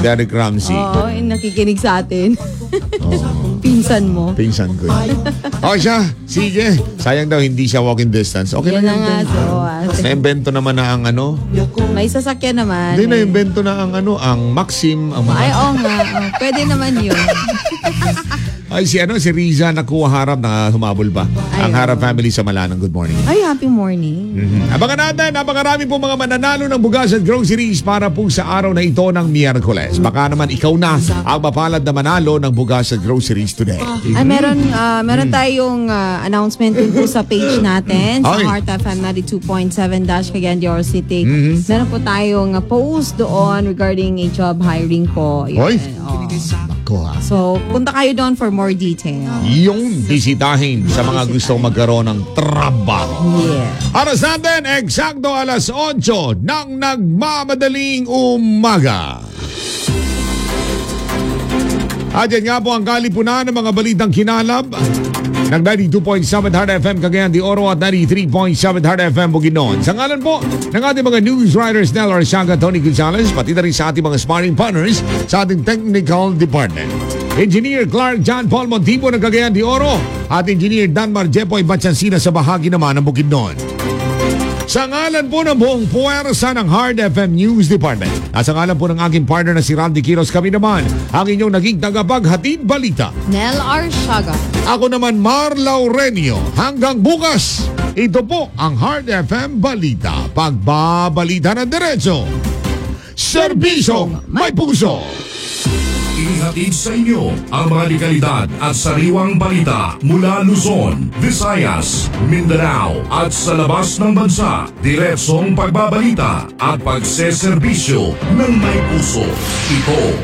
Derek Ramsey. Oo, nakikinig sa atin. Pinsan mo. Pinsan ko yun. Okay siya. Sige. Sayang daw hindi siya walking distance. Okay Yan na na nga. yun. So, Na-invento naman na ang ano. may sasakyan naman. Hindi na-invento na ang ano, ang Maxim. Ang mga... Ay, oo nga. Oh, pwede naman yun. Ay, si Riza nakuha harap na humabol pa. Ay, Ang Harap family sa Malanang. Good morning. Ay, happy morning. Abangan natin, napakarami po mga mananalo ng bugas at groceries para po sa araw na ito ng Miyerkules. Baka naman ikaw na ang mapalad na manalo ng bugas at groceries today. Ay, meron tayong announcement din po sa page natin sa Ay. Heart FM 92.7 Cagayan de Oro City. Meron po tayong post doon regarding a job hiring po. Yun. Hoy. Oo. Ako ha. So, punta kayo doon for more detail. Yung bisitahin sa mga gustong magkaroon ng trabaho. Yeah. Aras natin, eksakto alas 8 ng nagmamadaling umaga. At yan nga po ang kalipunan ng mga balitang kinalab ng 92.7 Heart FM Cagayan de Oro at 93.7 Heart FM Bukidnon. Sa ngalan po ng ating mga news writers Nel Arsiaga, Tony Gonzalez, pati na rin sa ating mga sparring partners sa ating technical department. Engineer Clark John Paul Montipo ng Cagayan de Oro at Engineer Danmar Jepoy Batchansina sa bahagi naman ng Bukidnon. Sa ngalan po ng buong puwersa ng Hard FM News Department at sa ngalan po ng aking partner na si Randy Quiros, kami naman ang inyong naging tagapaghatid balita. Nel Arsiaga. Ako naman Mar Laurenio. Hanggang bukas, ito po ang Hard FM Balita. Pagbabalita ng diretso. Serbisyong may puso. Ihatid sa inyo ang mga dekalidad at sariwang balita mula Luzon, Visayas, Mindanao at sa labas ng bansa. Diretsong pagbabalita at pagseserbisyo ng may puso. Ito